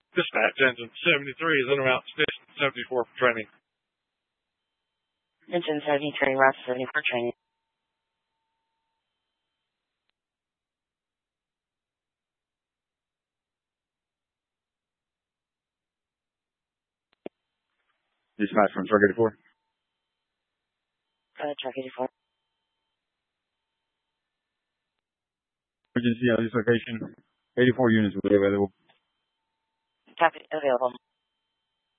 Dispatch engine 73 is en route to station 74 for training. Engine 73, route 70 for training. Dispatch from Truck 84. Truck 84. Emergency at this location. 84 units will be available. Copy, available.